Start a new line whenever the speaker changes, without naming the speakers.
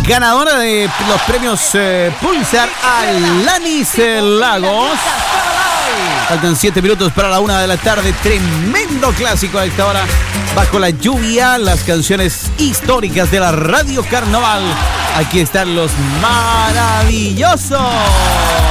ganadora de los premios Pulsar, Alanis Lagos. Faltan 7 minutos para la 1 de la tarde. Tremendo clásico a esta hora. Bajo la lluvia, las canciones históricas de la Radio Carnaval. Aquí están los maravillosos.